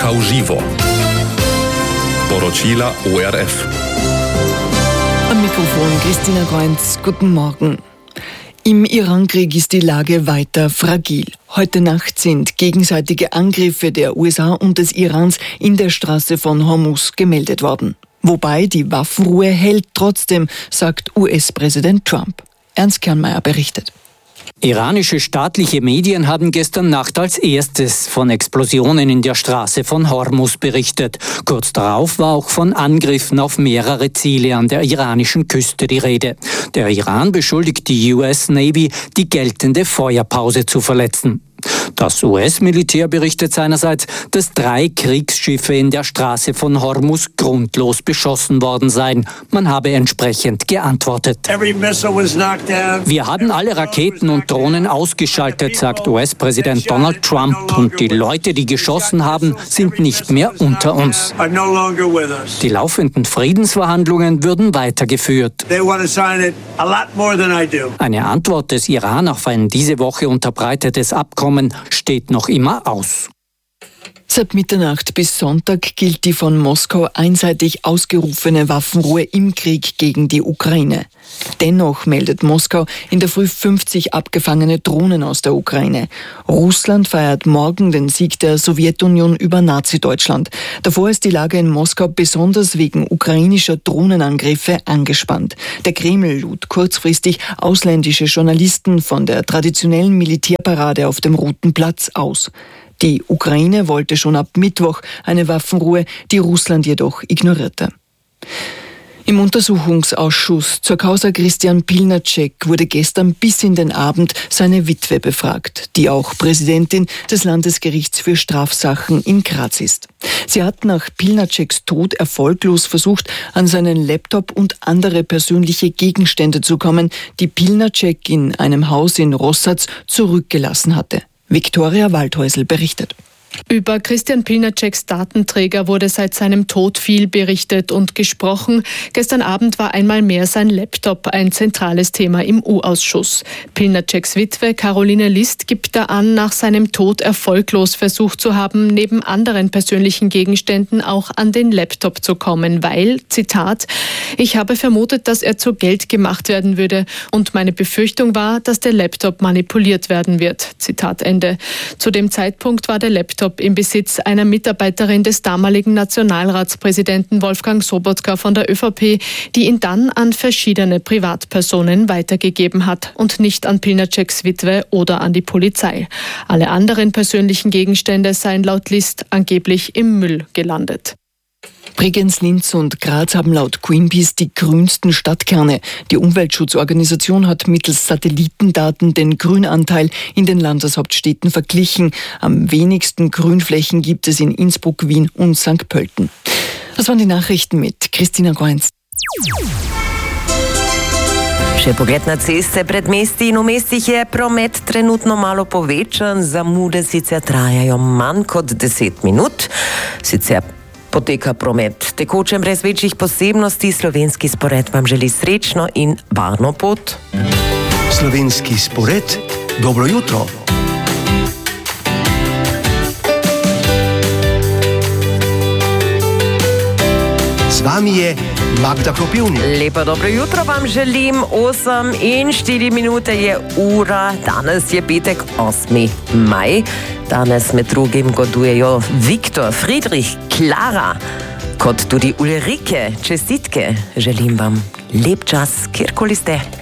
Spotkał żywo. Poročila ORF. Am Mikrofon Christina Kreunz, guten Morgen. Im Irankrieg ist die Lage weiter fragil. Heute Nacht sind gegenseitige Angriffe der USA und des Irans in der Straße von Hormuz gemeldet worden. Wobei die Waffenruhe hält trotzdem, sagt US-Präsident Trump. Ernst Kernmeier berichtet. Iranische staatliche Medien haben gestern Nacht als erstes von Explosionen in der Straße von Hormuz berichtet. Kurz darauf war auch von Angriffen auf mehrere Ziele an der iranischen Küste die Rede. Der Iran beschuldigt die US Navy, die geltende Feuerpause zu verletzen. Das US-Militär berichtet seinerseits, dass 3 Kriegsschiffe in der Straße von Hormuz grundlos beschossen worden seien. Man habe entsprechend geantwortet. Wir haben alle Raketen und Drohnen ausgeschaltet, sagt US-Präsident Donald Trump. Und die Leute, die geschossen haben, sind nicht mehr unter uns. Die laufenden Friedensverhandlungen würden weitergeführt. Eine Antwort des Iran auf ein diese Woche unterbreitetes Abkommen steht noch immer aus. Seit Mitternacht bis Sonntag gilt die von Moskau einseitig ausgerufene Waffenruhe im Krieg gegen die Ukraine. Dennoch meldet Moskau in der Früh 50 abgefangene Drohnen aus der Ukraine. Russland feiert morgen den Sieg der Sowjetunion über Nazi-Deutschland. Davor ist die Lage in Moskau besonders wegen ukrainischer Drohnenangriffe angespannt. Der Kreml lud kurzfristig ausländische Journalisten von der traditionellen Militärparade auf dem Roten Platz aus. Die Ukraine wollte schon ab Mittwoch eine Waffenruhe, die Russland jedoch ignorierte. Im Untersuchungsausschuss zur Causa Christian Pilnacek wurde gestern bis in den Abend seine Witwe befragt, die auch Präsidentin des Landesgerichts für Strafsachen in Graz ist. Sie hat nach Pilnaceks Tod erfolglos versucht, an seinen Laptop und andere persönliche Gegenstände zu kommen, die Pilnacek in einem Haus in Rossatz zurückgelassen hatte. Viktoria Waldhäusl berichtet. Über Christian Pilnaceks Datenträger wurde seit seinem Tod viel berichtet und gesprochen. Gestern Abend war einmal mehr sein Laptop ein zentrales Thema im U-Ausschuss. Pilnaceks Witwe Caroline List gibt da an, nach seinem Tod erfolglos versucht zu haben, neben anderen persönlichen Gegenständen auch an den Laptop zu kommen, weil, Zitat, ich habe vermutet, dass er zu Geld gemacht werden würde und meine Befürchtung war, dass der Laptop manipuliert werden wird. Zitat Ende. Zu dem Zeitpunkt war der Laptop im Besitz einer Mitarbeiterin des damaligen Nationalratspräsidenten Wolfgang Sobotka von der ÖVP, die ihn dann an verschiedene Privatpersonen weitergegeben hat und nicht an Pilnaceks Witwe oder an die Polizei. Alle anderen persönlichen Gegenstände seien laut List angeblich im Müll gelandet. Bregenz, Linz und Graz haben laut Greenpeace die grünsten Stadtkerne. Die Umweltschutzorganisation hat mittels Satellitendaten den Grünanteil in den Landeshauptstädten verglichen. Am wenigsten Grünflächen gibt es in Innsbruck, Wien und St. Pölten. Das waren die Nachrichten mit Christina Kreunz. Še pogled na ceste pred mesti in v mestih je promet trenutno malo povečan, zamude sicer trajajo manj kot 10 minut, sicer poteka promet tekoče brez večjih posebnosti. Slovenski spored vam želi srečno in varno pot. Slovenski spored, dobro jutro. Z vami je Magda Kopivnik. Lepo dobro jutro vam želim. 8:04 je ura. Danes je petek, 8. maj. Danes med drugim godujejo Viktor, Friedrich, Klara, kot tudi Ulrike. Čestitke. Želim vam lep čas, kjerkoli ste.